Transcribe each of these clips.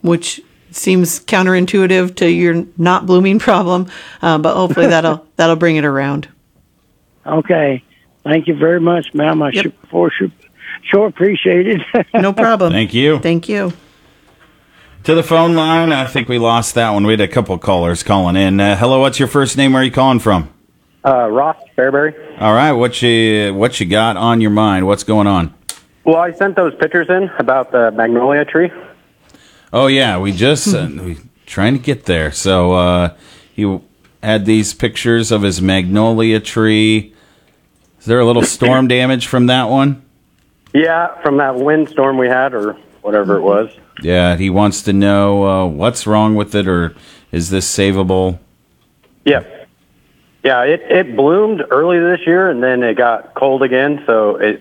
which seems counterintuitive to your not blooming problem, but hopefully that'll bring it around. Okay. Thank you very much, ma'am. I sure appreciate it. No problem. Thank you. Thank you. To the phone line, I think we lost that one. We had a couple of callers calling in. Hello, what's your first name? Where are you calling from? Ross Fairbury. All right, what you got on your mind? What's going on? Well, I sent those pictures in about the magnolia tree. Oh yeah, we just we trying to get there. So he had these pictures of his magnolia tree. Is there a little storm damage from that one? Yeah, from that windstorm we had, or whatever it was. Yeah, he wants to know what's wrong with it, or is this savable? Yep. Yeah, it bloomed early this year, and then it got cold again, so it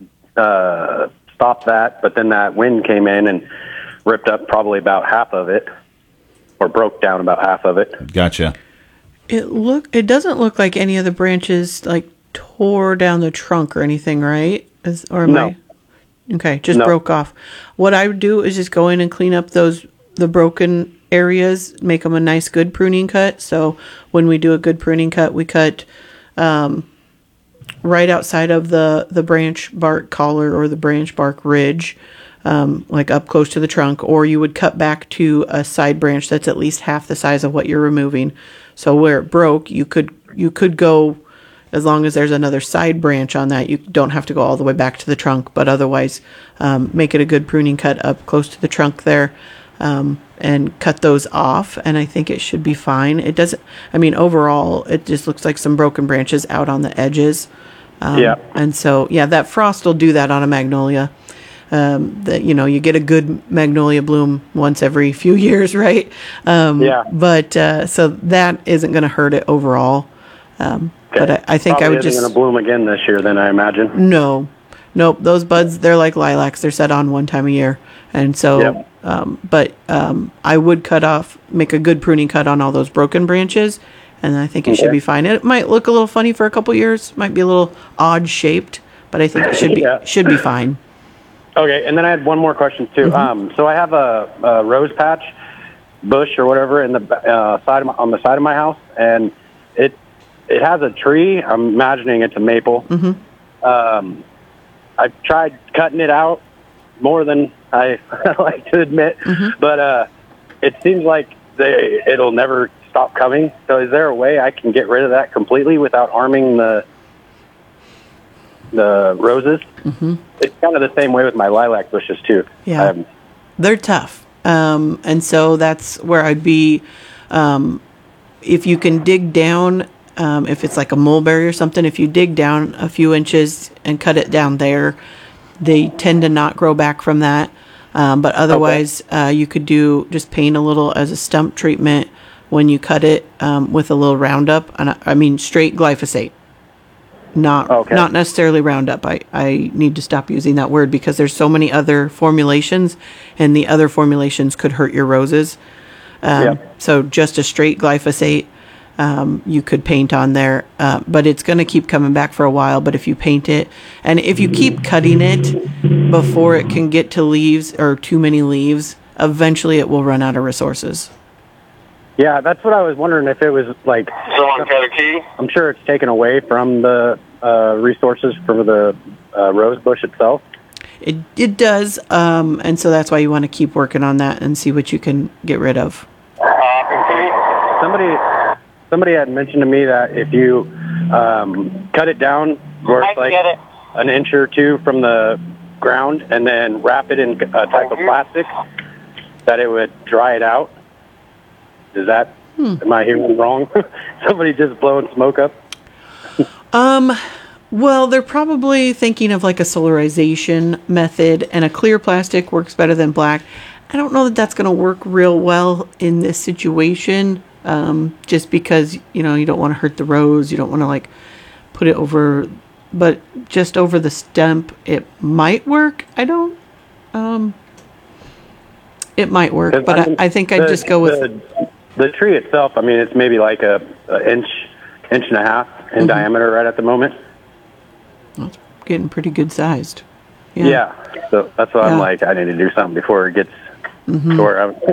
stopped that. But then that wind came in and ripped up probably about half of it, or broke down about half of it. Gotcha. It doesn't look like any of the branches like tore down the trunk or anything, right? No. Okay, just broke off. What I would do is just go in and clean up the broken areas, make them a nice, good pruning cut. So when we do a good pruning cut, we cut right outside of the branch bark collar or the branch bark ridge, like up close to the trunk, or you would cut back to a side branch that's at least half the size of what you're removing. So where it broke, you could go. As long as there's another side branch on that, you don't have to go all the way back to the trunk, but otherwise make it a good pruning cut up close to the trunk there and cut those off, and I think it should be fine. It doesn't, overall, it just looks like some broken branches out on the edges. And so, that frost will do that on a magnolia. You get a good magnolia bloom once every few years, right? But so that isn't going to hurt it overall. But I think Probably I would just... going to bloom again this year, then, I imagine. Nope. Those buds, they're like lilacs. They're set on one time a year. And so, I would make a good pruning cut on all those broken branches, and I think it should be fine. It might look a little funny for a couple years, might be a little odd shaped, but I think it should be fine. Okay, and then I had one more question, too. Mm-hmm. So I have a rose patch, bush or whatever, in the on the side of my house, and it has a tree. I'm imagining it's a maple. Mm-hmm. I've tried cutting it out more than I like to admit, but it seems like it'll never stop coming. So is there a way I can get rid of that completely without harming the roses? Mm-hmm. It's kind of the same way with my lilac bushes, too. Yeah, they're tough. And so that's where I'd be, if you can dig down, if it's like a mulberry or something, if you dig down a few inches and cut it down there, they tend to not grow back from that. But otherwise, you could just paint a little as a stump treatment when you cut it with a little Roundup. And straight glyphosate, not necessarily Roundup. I need to stop using that word because there's so many other formulations, and the other formulations could hurt your roses. So just a straight glyphosate. You could paint on there, but it's going to keep coming back for a while. But if you paint it, and if you keep cutting it before it can get to leaves or too many leaves, eventually it will run out of resources. Yeah, that's what I was wondering, if it was like... I'm sure it's taken away from the resources for the rose bush itself. It does, and so that's why you want to keep working on that and see what you can get rid of. Somebody had mentioned to me that if you cut it down where it's like an inch or two from the ground and then wrap it in a type of plastic, that it would dry it out. Is that, am I hearing wrong? Somebody just blowing smoke up? Well, they're probably thinking of like a solarization method, and a clear plastic works better than black. I don't know that that's going to work real well in this situation. Just because, you don't want to hurt the rose. You don't want to like put it over, but just over the stump, it might work. It might work, but I think I'd just go with... The tree itself, it's maybe like a inch and a half in diameter right at the moment. Well, it's getting pretty good sized. Yeah. So that's why I'm like, I need to do something before it gets to where I'm